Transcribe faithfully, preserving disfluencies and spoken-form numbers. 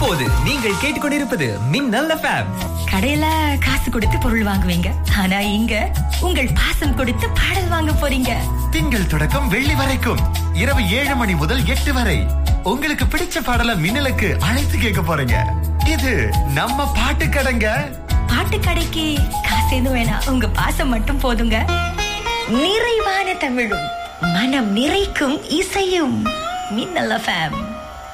இப்போது நீங்கள் கேட்டுக்கொண்டிருப்பது மின்னல் எஃப்எம். கடையில காசு கொடுத்து பொருள் வாங்குவீங்க, ஆனா இங்க உங்கள் பாசம் கொடுத்து பாடல் வாங்க போறீங்க. திங்கள் தொடக்கம் வெள்ளி வரைக்கும் இரவு ஏழு மணி முதல் எட்டு வரை உங்களுக்கு பிடிச்ச பாடல மின்னலுக்கு அழைத்து கேட்க போறீங்க. இது நம்ம பாட்டு கடைங்க. பாட்டு கடைக்கு காசு எதுவும் வேணாம், உங்க பாசம் மட்டும் போதுங்க. நிறைவான தமிழும் மனம் நிறைக்கும் இசையும் மின்னல் எஃப்எம்.